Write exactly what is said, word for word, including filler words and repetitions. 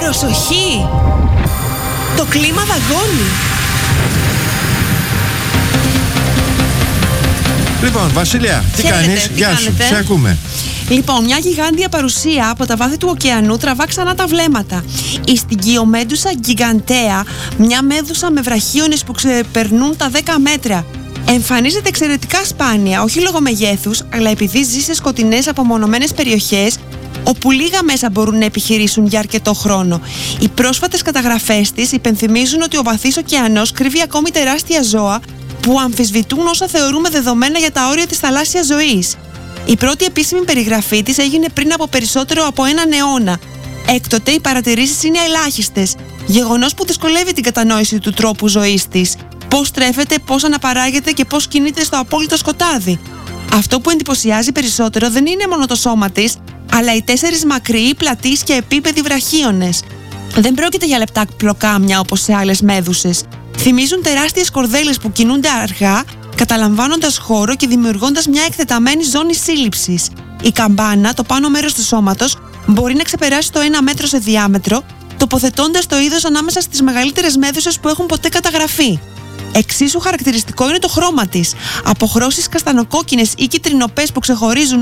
Προσοχή! Το κλίμα δαγκώνει. Λοιπόν, Βασίλεια, τι Χαίρετε, κάνεις? τι Γεια κάνετε? σου, σε ακούμε. Λοιπόν, μια γιγάντια παρουσία από τα βάθη του ωκεανού τραβά ξανά τα βλέμματα. Η στυγιομέντουσα γκιγαντέα, μια μέδουσα με βραχίονες που ξεπερνούν τα δέκα μέτρα. Εμφανίζεται εξαιρετικά σπάνια, όχι λόγω μεγέθους, αλλά επειδή ζει σε σκοτεινές απομονωμένες περιοχές, όπου λίγα μέσα μπορούν να επιχειρήσουν για αρκετό χρόνο. Οι πρόσφατες καταγραφές της υπενθυμίζουν ότι ο βαθύς ωκεανός κρύβει ακόμη τεράστια ζώα που αμφισβητούν όσα θεωρούμε δεδομένα για τα όρια της θαλάσσιας ζωής. Η πρώτη επίσημη περιγραφή της έγινε πριν από περισσότερο από έναν αιώνα. Έκτοτε οι παρατηρήσεις είναι ελάχιστες, γεγονός που δυσκολεύει την κατανόηση του τρόπου ζωής της. Πώς τρέφεται, πώς αναπαράγεται και πώς κινείται στο απόλυτο σκοτάδι. Αυτό που εντυπωσιάζει περισσότερο δεν είναι μόνο το σώμα της, αλλά οι τέσσερις μακριοί, πλατείς και επίπεδοι βραχίονες. Δεν πρόκειται για λεπτά πλοκάμια όπως σε άλλες μέδουσες. Θυμίζουν τεράστιες κορδέλες που κινούνται αργά, καταλαμβάνοντας χώρο και δημιουργώντας μια εκτεταμένη ζώνη σύλληψης. Η καμπάνα, το πάνω μέρος του σώματος, μπορεί να ξεπεράσει το ένα μέτρο σε διάμετρο, τοποθετώντας το είδος ανάμεσα στις μεγαλύτερες μέδουσες που έχουν ποτέ καταγραφεί. Εξίσου χαρακτηριστικό είναι το χρώμα της. Αποχρώσεις καστανοκόκκινες ή κιτρινοπές που ξεχωρίζουν